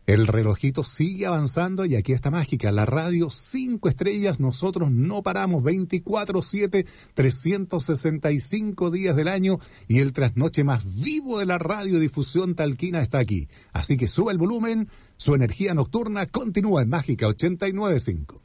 El relojito sigue avanzando y aquí está Mágica, la radio 5 estrellas. Nosotros no paramos 24/7, 365 días del año y el trasnoche más vivo de la radiodifusión talquina está aquí. Así que sube el volumen, su energía nocturna continúa en Mágica 89.5.